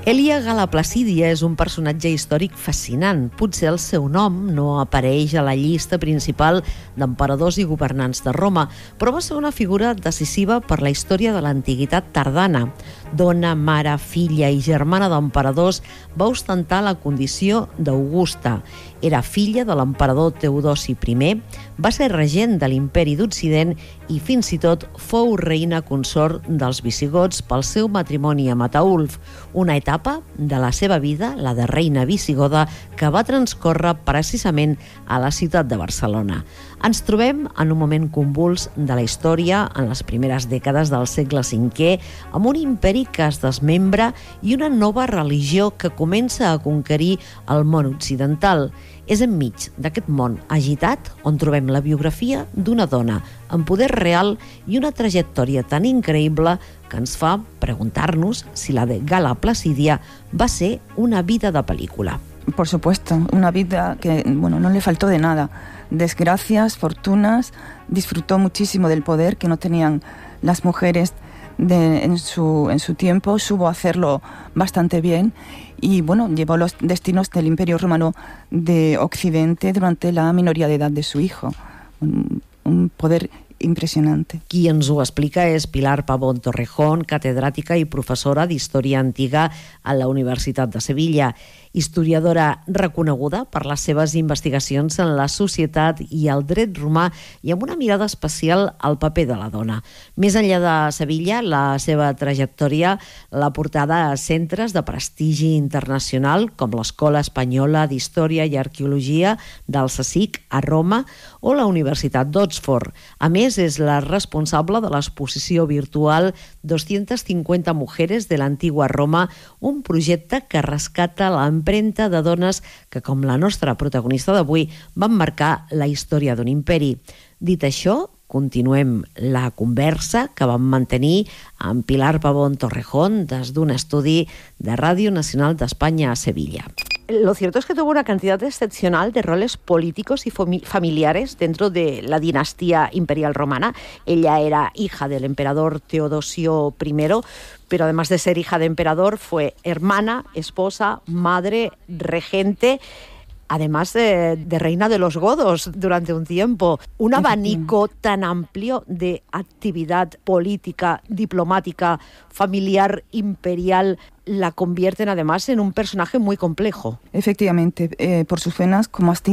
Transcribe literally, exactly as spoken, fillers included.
Elia Gala Placídia és un personatge històric fascinant. Potser el seu nom no apareix a la llista principal d'emperadors i governants de Roma, però va ser una figura decisiva per la història de l'antiguitat tardana. Dona, mare, filla i germana d'emperadors, va ostentar la condició d'Augusta. Era filla de l'emperador Teodosi primer, va ser regent de l'imperi d'Occident i fins i tot fou reina consort dels visigots pel seu matrimoni amb Ataulf, una etapa de la seva vida, la de reina visigoda, que va transcórrer precisament a la ciutat de Barcelona. Ens trobem en un moment convuls de la història en les primeres dècades del segle cinquè, amb un imperi que es desmembra i una nova religió que comença a conquerir el món occidental. És enmig d'aquest món agitat on trobem la biografia d'una dona amb poder real i una trajectòria tan increïble que ens fa preguntar-nos si la de Gala Placídia va ser una vida de pel·lícula. Por supuesto, una vida que, bueno, no le faltó de nada. Desgracias, fortunas, disfrutó muchísimo del poder que no tenían las mujeres de, en, su, en su tiempo, supo hacerlo bastante bien y, bueno, llevó los destinos del Imperio Romano de Occidente durante la minoría de edad de su hijo. Un, un poder impressionante. Qui ens ho explica és Pilar Pavón Torrejón, catedràtica i professora d'Història Antiga a la Universitat de Sevilla, historiadora reconeguda per les seves investigacions en la societat i el dret romà i amb una mirada especial al paper de la dona. Més enllà de Sevilla, la seva trajectòria l'ha portada a centres de prestigi internacional com l'Escola Espanyola d'Història i Arqueologia del C S I C a Roma o la Universitat d'Oxford. A més, és la responsable de l'exposició virtual doscientas cincuenta mujeres de l'antigua Roma, un projecte que rescata l'empremta de dones que, com la nostra protagonista d'avui, van marcar la història d'un imperi. Dit això, continuem la conversa que vam mantenir amb Pilar Pavón Torrejón des d'un estudi de Ràdio Nacional d'Espanya a Sevilla. Lo cierto es que tuvo una cantidad excepcional de roles políticos y familiares dentro de la dinastía imperial romana. Ella era hija del emperador Teodosio primero, pero además de ser hija de emperador, fue hermana, esposa, madre, regente, además de, de reina de los godos durante un tiempo. Un abanico tan amplio de actividad política, diplomática, familiar, imperial, la convierten además en un personaje muy complejo. Efectivamente, eh, por sus venas, como has dicho,